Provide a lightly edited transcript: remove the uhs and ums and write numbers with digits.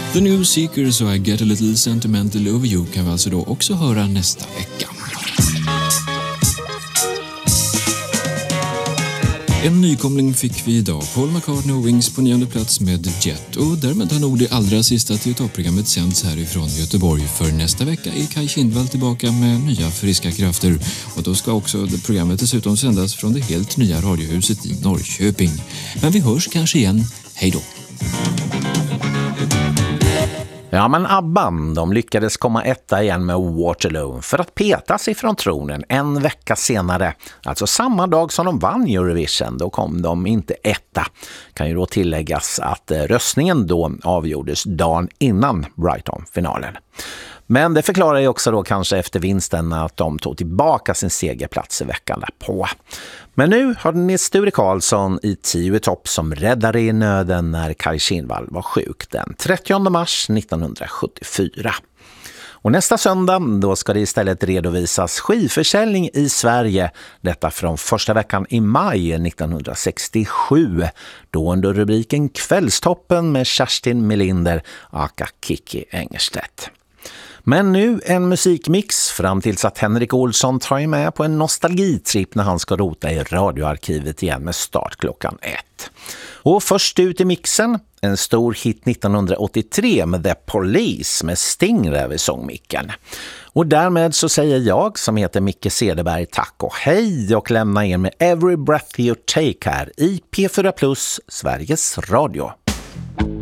The New Seekers och I Get a Little Sentimental Over You kan vi alltså då också höra nästa vecka. En nykomling fick vi idag. Paul McCartney och Wings på 9:e plats med Jet. Och därmed har nog det allra sista TV-programmet sänds härifrån Göteborg. För nästa vecka är Kaj Kindvall tillbaka med nya friska krafter. Och då ska också programmet dessutom sändas från det helt nya radiohuset i Norrköping. Men vi hörs kanske igen. Hej då! Ja, men ABBA, de lyckades komma etta igen med Waterloo för att petas ifrån tronen en vecka senare. Alltså samma dag som de vann Eurovision, då kom de inte etta. Kan ju då tilläggas att röstningen då avgjordes dagen innan Brighton-finalen. Men det förklarar ju också då kanske efter vinsten att de tog tillbaka sin segerplats i veckan därpå. Men nu har ni Sture Karlsson i 10 i topp som räddare i nöden när Kaj Kindvall var sjuk den 30 mars 1974. Och nästa söndag då ska det istället redovisas skivförsäljning i Sverige. Detta från första veckan i maj 1967. Då under rubriken Kvällstoppen med Kerstin Melinder aka Kiki Engerstedt. Men nu en musikmix fram tills att Henrik Olsson tar med på en nostalgitripp när han ska rota i radioarkivet igen med start klockan 1. Och först ut i mixen, en stor hit 1983 med The Police med Sting där vid sångmicken. Och därmed så säger jag som heter Micke Cederberg tack och hej och lämna er med Every Breath You Take här i P4 Plus, Sveriges Radio.